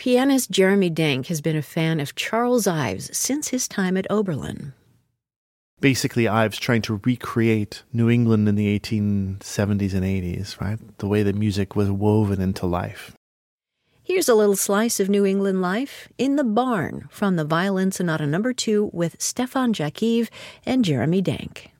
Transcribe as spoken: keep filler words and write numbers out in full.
Pianist Jeremy Denk has been a fan of Charles Ives since his time at Oberlin. Basically, Ives trying to recreate New England in the eighteen seventies and eighties, right? The way the music was woven into life. Here's a little slice of New England life in the barn from the Violin Sonata Number Two with Stefan Jakiv and Jeremy Denk.